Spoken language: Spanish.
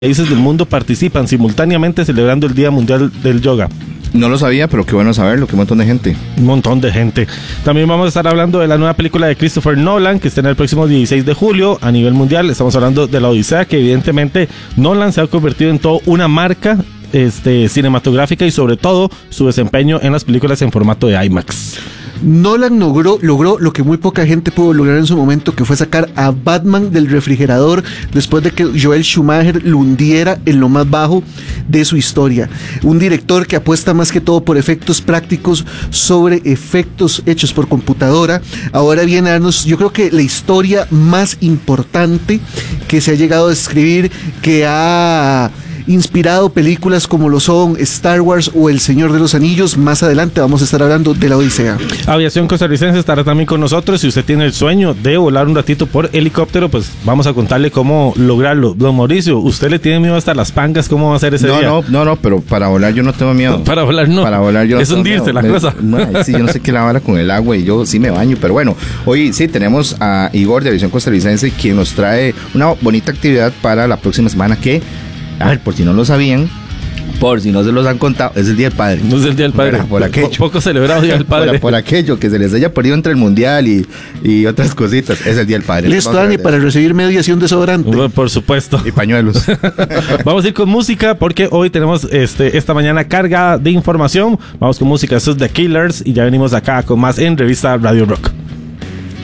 países del mundo participan simultáneamente celebrando el Día Mundial del Yoga. No lo sabía, pero qué bueno saberlo, qué montón de gente. Un montón de gente. También vamos a estar hablando de la nueva película de Christopher Nolan, que estará el próximo 16 de julio a nivel mundial. Estamos hablando de La Odisea, que evidentemente Nolan se ha convertido en toda una marca cinematográfica y sobre todo su desempeño en las películas en formato de IMAX. Nolan logró lo que muy poca gente pudo lograr en su momento, que fue sacar a Batman del refrigerador después de que Joel Schumacher lo hundiera en lo más bajo de su historia. Un director que apuesta más que todo por efectos prácticos sobre efectos hechos por computadora. Ahora viene a darnos, yo creo que la historia más importante que se ha llegado a escribir, que ha inspirado películas como lo son Star Wars o El Señor de los Anillos. Más adelante vamos a estar hablando de La Odisea. Aviación Costarricense estará también con nosotros. Si usted tiene el sueño de volar un ratito por helicóptero, pues vamos a contarle cómo lograrlo. Don Mauricio, ¿usted le tiene miedo hasta las pangas? ¿Cómo va a ser ese día? No, pero para volar yo no tengo miedo. Para volar no. Para volar yo no es hundirse la cosa. Sí, yo no sé qué la vara con el agua y yo sí me baño, pero bueno, hoy sí tenemos a Igor de Aviación Costarricense, quien nos trae una bonita actividad para la próxima semana que, a ver, por si no lo sabían, por si no se los han contado, es el Día del Padre. No es el Día del Padre. Por aquello. Poco celebrado Día del Padre. por aquello que se les haya perdido entre el Mundial y otras cositas. Es el Día del Padre. Listo, Dani, para recibir medias y un desodorante. Por supuesto. Y pañuelos. Vamos a ir con música porque hoy tenemos esta mañana carga de información. Vamos con música. Esto es The Killers y ya venimos acá con más en Revista Radio Rock.